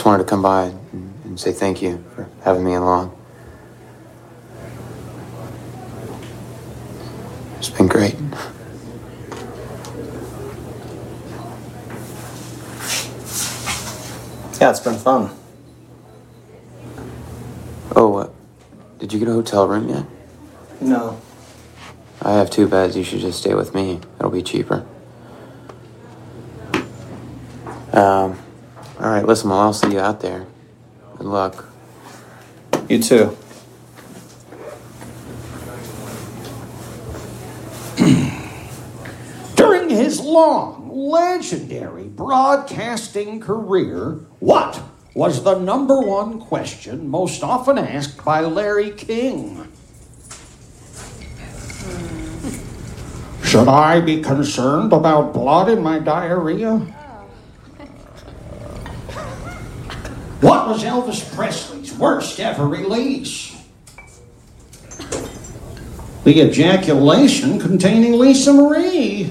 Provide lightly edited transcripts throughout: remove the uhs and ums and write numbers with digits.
just wanted to come by and say thank you for having me along. It's been great. Yeah, it's been fun. Oh, did you get a hotel room yet? No. I have 2 beds. You should just stay with me. It'll be cheaper. All right, listen, well, I'll see you out there. Good luck. You too. During his long, legendary broadcasting career, what was the number one question most often asked by Larry King? Should I be concerned about blood in my diarrhea? What was Elvis Presley's worst ever release? The ejaculation containing Lisa Marie.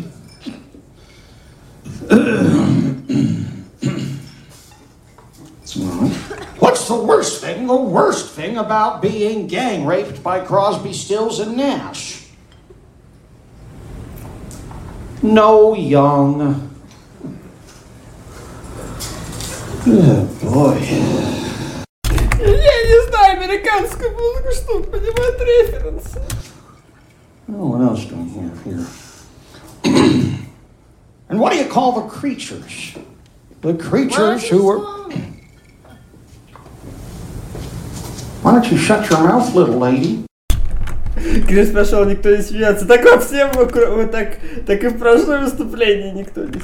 What's the worst thing about being gang raped by Crosby, Stills, and Nash? No young. Oh, boy. Я не знаю американскую музыку, чтобы понимать референсы. Oh, what else do we have here? And what do you call the creatures? The creatures who were... Why don't you shut your mouth, little lady? Крис пошел, никто не смеется. Так во всем вокруг, так и в прошлом выступлении никто не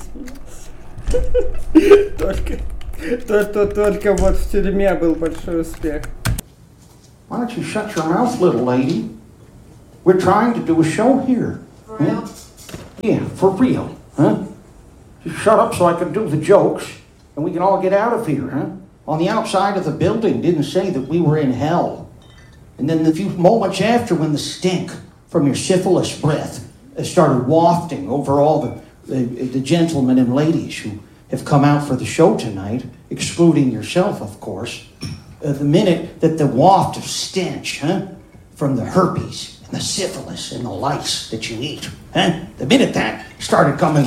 смеялся. Только вот в тюрьме был большой успех. Why don't you shut your mouth, little lady? We're trying to do a show here. For real? Yeah, for real. Huh? Just shut up so I can do the jokes, and we can all get out of here, huh? On the outside of the building didn't say that we were in hell. And then a few moments after, when the stink from your syphilis breath started wafting over all the gentlemen and ladies who have come out for the show tonight, excluding yourself, of course, the minute that the waft of stench, from the herpes and the syphilis and the lice that you eat, the minute that started coming,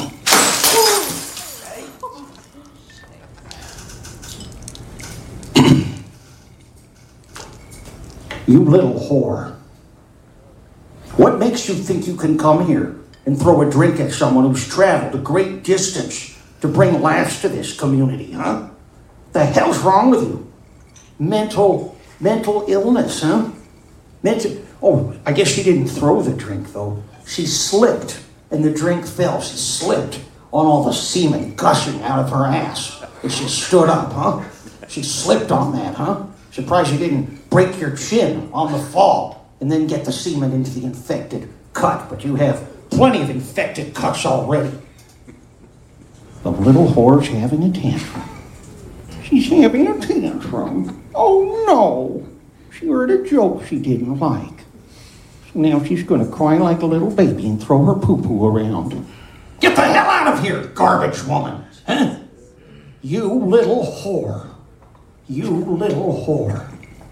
you little whore. What makes you think you can come here and throw a drink at someone who's traveled a great distance to bring laughs to this community, huh? The hell's wrong with you? Mental illness, huh? Oh, I guess she didn't throw the drink, though. She slipped, and the drink fell. She slipped on all the semen gushing out of her ass. And she stood up, huh? She slipped on that, huh? Surprised you didn't break your chin on the fall and then get the semen into the infected cut, but you have plenty of infected cuts already. The little whore's having a tantrum. She's having a tantrum. Oh, no. She heard a joke she didn't like. So now she's going to cry like a little baby and throw her poo-poo around. Get the hell out of here, garbage woman. Huh? You little whore. You little whore.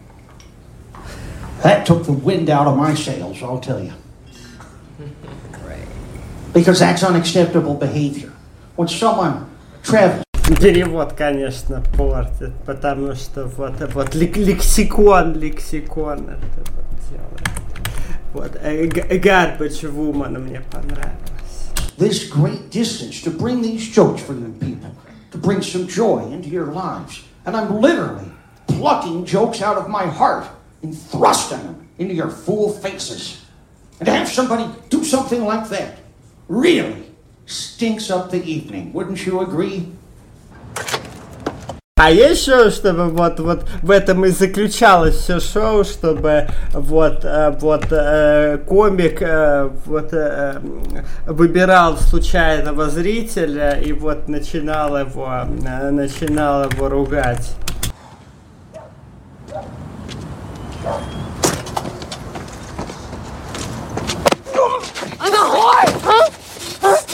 That took the wind out of my sails, I'll tell you. Because that's unacceptable behavior. When someone travels... Перевод, конечно, портит, потому что вот лексикон это вот делает. Garbage woman мне понравилось. This great distance to bring these jokes for you people, to bring some joy into your lives. And I'm literally plucking jokes out of my heart and thrusting them into your fool faces. And to have somebody do something like that really stinks up the evening. Wouldn't you agree? А еще, чтобы вот в этом и заключалось все шоу, чтобы комик выбирал случайного зрителя и вот начинал его ругать. I'm a whore, huh?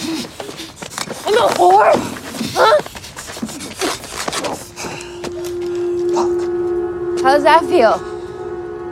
I'm a whore, huh? How does that feel?